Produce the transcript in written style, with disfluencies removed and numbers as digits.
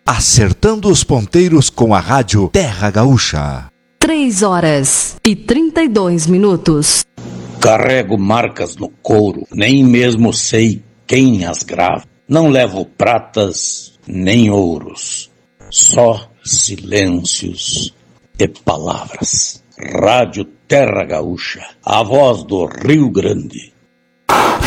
acertando os ponteiros com a rádio Terra Gaúcha. 3h32. Carrego marcas no couro, nem mesmo sei quem as grava. Não levo pratas nem ouros, só silêncios e palavras. Rádio Terra Gaúcha, a voz do Rio Grande.